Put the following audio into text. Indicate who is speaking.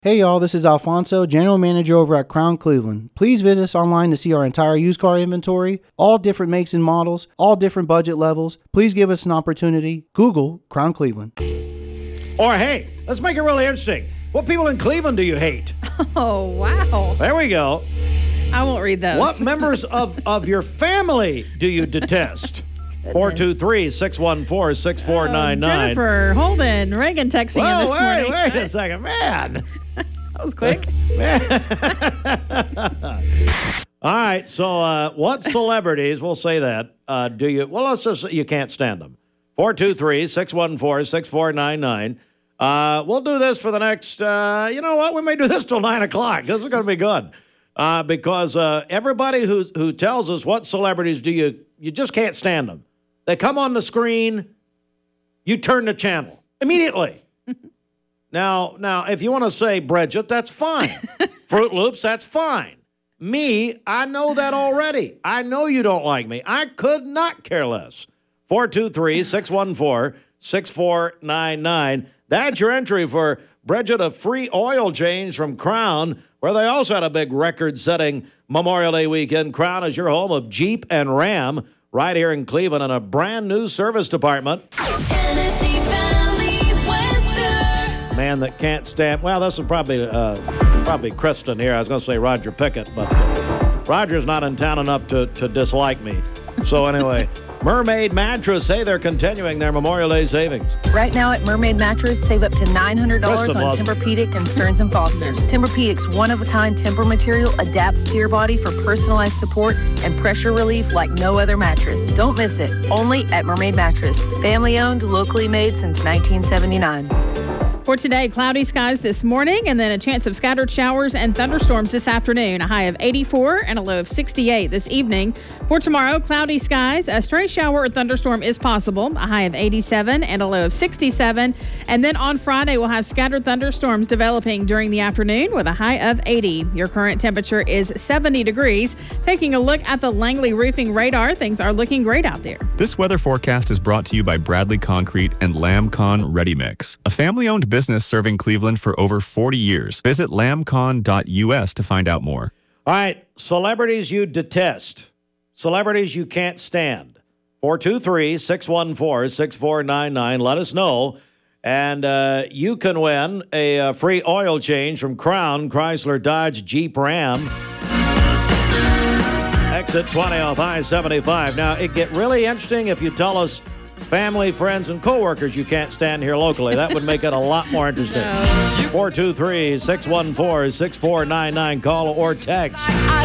Speaker 1: Hey y'all, this is Alfonso, General Manager over at Crown Cleveland. Please visit us online to see our entire used car inventory, all different makes and models, all different budget levels. Please give us an opportunity. Google Crown Cleveland.
Speaker 2: Or hey, let's make it really interesting. What people in Cleveland do you hate?
Speaker 3: Oh, wow.
Speaker 2: There we go.
Speaker 3: I won't read those.
Speaker 2: What members of your family do you detest? 423-614-6499.
Speaker 3: Jennifer, Holden, Reagan texting in this morning.
Speaker 2: Wait a second. Man.
Speaker 3: That was quick.
Speaker 2: All right. So what celebrities, we'll say that, do you, well, let's just say you can't stand them. 423-614-6499. We'll do this for the next, you know what? We may do this till 9 o'clock. This is going to be good. Because everybody who tells us what celebrities do you just can't stand them. They come on the screen, you turn the channel immediately. Now, if you want to say Bridget, that's fine. Fruit Loops, that's fine. Me, I know that already. I know you don't like me. I could not care less. 423-614-6499. That's your entry for Bridget, a free oil change from Crown, where they also had a big record-setting Memorial Day weekend. Crown is your home of Jeep and Ram right here in Cleveland and a brand-new service department.
Speaker 4: Tennessee Valley weather.
Speaker 2: Man that can't stand... Well, this is probably Kristen here. I was going to say Roger Pickett, but Roger's not in town enough to dislike me. So anyway... Mermaid Mattress, hey, they're continuing their Memorial Day savings.
Speaker 5: Right now at Mermaid Mattress, save up to $900
Speaker 2: Kristen
Speaker 5: on
Speaker 2: loves it.
Speaker 5: Tempur-Pedic and Stearns & Foster. Tempur-Pedic's one-of-a-kind Tempur material adapts to your body for personalized support and pressure relief like no other mattress. Don't miss it. Only at Mermaid Mattress. Family-owned, locally made since 1979.
Speaker 3: For today, cloudy skies this morning and then a chance of scattered showers and thunderstorms this afternoon. A high of 84 and a low of 68 this evening. For tomorrow, cloudy skies. A stray shower or thunderstorm is possible. A high of 87 and a low of 67. And then on Friday, we'll have scattered thunderstorms developing during the afternoon with a high of 80. Your current temperature is 70 degrees. Taking a look at the Langley Roofing radar, things are looking great out there.
Speaker 6: This weather forecast is brought to you by Bradley Concrete and Lamcon Ready Mix, a family-owned business serving Cleveland for over 40 years. Visit lamcon.us to find out more.
Speaker 2: All right, celebrities you detest. Celebrities you can't stand. 423-614-6499. Let us know. And you can win a free oil change from Crown, Chrysler, Dodge, Jeep, Ram. Exit 20 off I-75. Now, it get really interesting if you tell us family, friends, and coworkers you can't stand here locally. That would make it a lot more interesting. 423-614-6499. Call or text.